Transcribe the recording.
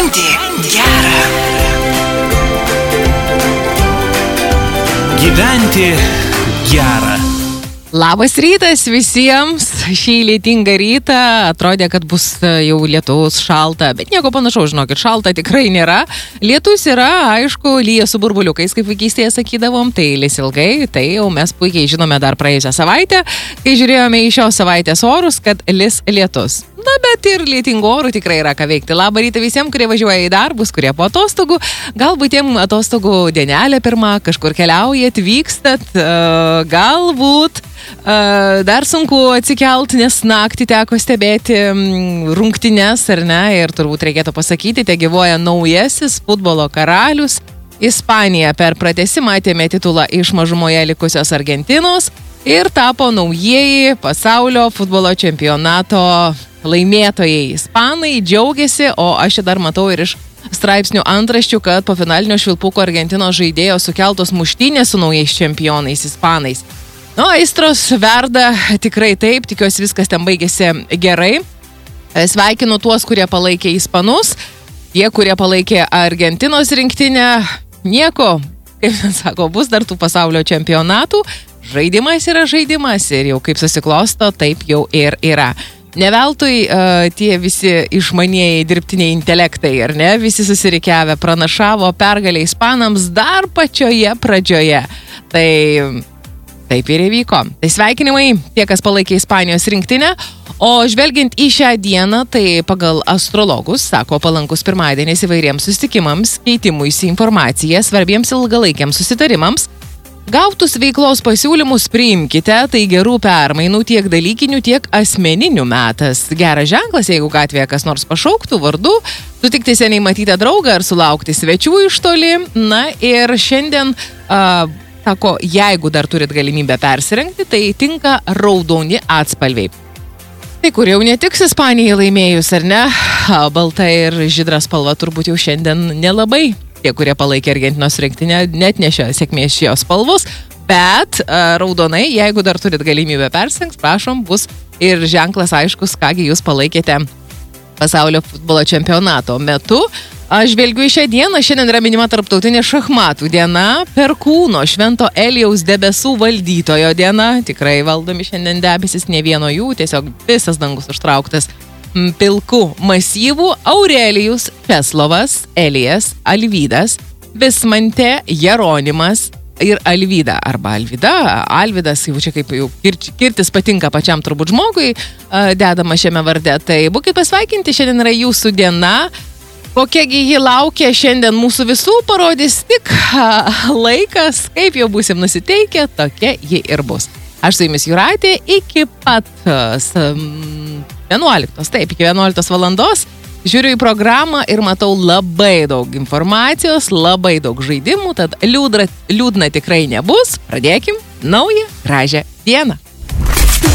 Gyventi gera. Gyventi gera. Labas rytas visiems. Šį lietingą rytą atrodė, kad bus jau lietus, šalta, bet nieko panašaus, žinokit, šalta tikrai nėra. Lietus yra, aišku, lyja su burbuliukais, kaip vaikystėje sakydavom, tai lis ilgai, tai jau mes puikiai žinome dar praėjusią savaitę, kai žiūrėjome į šios savaitės orus, kad lis lietus. Na, bet ir lietingų orų tikrai yra ką veikti. Labą rytą visiems, kurie važiuoja į darbus, kurie po atostogų, galbūt tiem atostogų dienelė pirma, kažkur keliaujat, vykstat, galbūt dar sunku atsikelt, nes naktį teko stebėti rungtynes, ar ne, ir turbūt reikėtų pasakyti, te gyvuoja naujasis futbolo karalius. Ispanija per pratęsimą atėmė titulą iš mažumoje likusios Argentinos ir tapo naujieji pasaulio futbolo čempionato laimėtojai. Ispanai džiaugiasi, o aš čia dar matau ir iš straipsnių antraščių, kad po finalinio švilpuko Argentinos žaidėjo sukeltos muštynės su naujais čempionais ispanais. Nu, aistros verda tikrai taip, tikiuosi viskas ten baigėsi gerai. Sveikinu tuos, kurie palaikė ispanus, tie, kurie palaikė Argentinos rinktinę, nieko, kaip sako, bus dar tų pasaulio čempionatų. Žaidimas yra žaidimas ir jau kaip susiklosto, taip jau ir yra. Ne veltui tie visi išmanieji dirbtiniai intelektai, ar ne, visi susirikiavę pranašavo pergalę ispanams dar pačioje pradžioje. Tai taip ir įvyko. Tai sveikinimai tie, kas palaikė Ispanijos rinktinę, o žvelgiant į šią dieną, tai pagal astrologus, sako, palankus pirmadienis įvairiems susitikimams, keitimuisi informacija, svarbiems ilgalaikiams susitarimams. Gautus veiklos pasiūlymus priimkite, tai gerų permainų tiek dalykinių, tiek asmeninių metas. Geras ženklas, jeigu gatvėje kas nors pašauktų vardu, sutikti seniai matytą draugą ar sulaukti svečių iš toli. Na ir šiandien sako, jeigu dar turit galimybę persirengti, tai tinka raudoni atspalviai. Tai kur jau netiks Ispanijai laimėjus, ar ne? Balta ir žydra spalva turbūt jau šiandien nelabai. Tie, kurie palaikė Argentinos rinktinę, net nešio sėkmės šios spalvos, bet raudonai, jeigu dar turit galimybę persirengti, prašom, bus ir ženklas aiškus, kągi jūs palaikėte pasaulio futbolo čempionato metu. Aš žvelgiu į šią dieną, šiandien yra minima tarptautinė šachmatų diena, Perkūno Švento Elijaus debesų valdytojo diena, tikrai valdomi šiandien debesis, ne vieno jų, tiesiog visas dangus užtrauktas pilku masyvų, Aurelijus, Česlovas, Elijas, Alvydas, Vismantė, Jeronimas ir Alvyda, arba Alvyda, Alvydas, jau čia kaip jau kirtis patinka pačiam turbūt žmogui, dedama šiame varde, tai būkit pasveikinti, šiandien yra jūsų diena. Kokiagi ji laukia šiandien mūsų visų, parodys tik laikas, kaip jau būsim nusiteikę, tokia ji ir bus. Aš su jumis Jūratė iki pat 11, taip, iki 11 valandos. Žiūriu į programą ir matau labai daug informacijos, labai daug žaidimų, tad liūdna tikrai nebus. Pradėkim naują gražią dieną.